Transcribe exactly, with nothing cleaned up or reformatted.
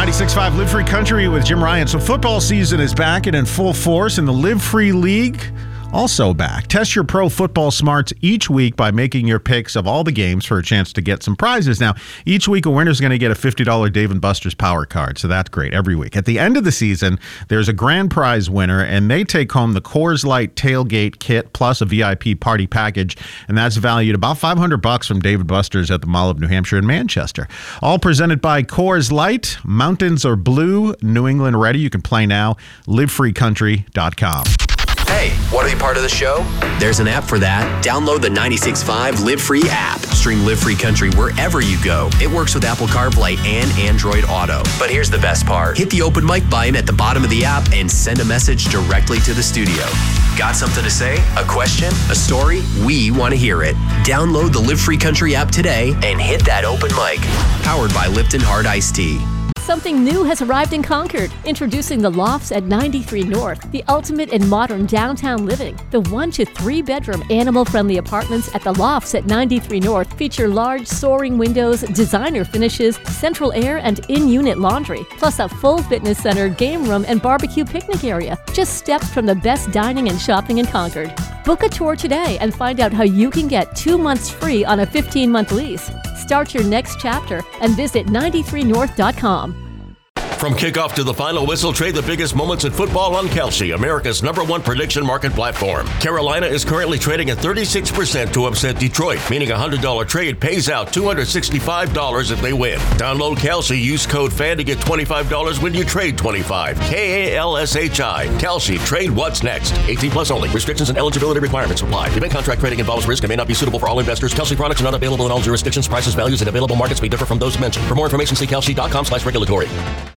ninety-six point five Live Free Country with Jim Ryan. So football season is back and in full force, and the Live Free League also back. Test your pro football smarts each week by making your picks of all the games for a chance to get some prizes. Now, each week a winner is going to get a fifty dollars Dave and Buster's Power Card, so that's great every week. At the end of the season, there's a grand prize winner, and they take home the Coors Light Tailgate Kit plus a V I P party package, and that's valued about five hundred bucks from Dave and Buster's at the Mall of New Hampshire in Manchester. All presented by Coors Light. Mountains are blue, New England ready. You can play now. live free country dot com. Hey, want to be part of the show? There's an app for that. Download the ninety-six point five Live Free app. Stream Live Free Country wherever you go. It works with Apple CarPlay and Android Auto. But here's the best part. Hit the open mic button at the bottom of the app and send a message directly to the studio. Got something to say? A question? A story? We want to hear it. Download the Live Free Country app today and hit that open mic. Powered by Lipton Hard Iced Tea. Something new has arrived in Concord. Introducing the Lofts at ninety-three North, the ultimate in modern downtown living. The one to three bedroom animal-friendly apartments at the Lofts at ninety-three North feature large soaring windows, designer finishes, central air, and in-unit laundry, plus a full fitness center, game room, and barbecue picnic area. Just steps from the best dining and shopping in Concord. Book a tour today and find out how you can get two months free on a fifteen-month lease. Start your next chapter and visit ninety-three north dot com. From kickoff to the final whistle, trade the biggest moments in football on Kalshi, America's number one prediction market platform. Carolina is currently trading at thirty-six percent to upset Detroit, meaning a one hundred dollars trade pays out two hundred sixty-five dollars if they win. Download Kalshi, use code FAN to get twenty-five dollars when you trade twenty-five dollars. K A L S H I. Kalshi, trade what's next. eighteen plus only. Restrictions and eligibility requirements apply. Event contract trading involves risk and may not be suitable for all investors. Kalshi products are not available in all jurisdictions. Prices, values, and available markets may differ from those mentioned. For more information, see kalshi dot com slash regulatory.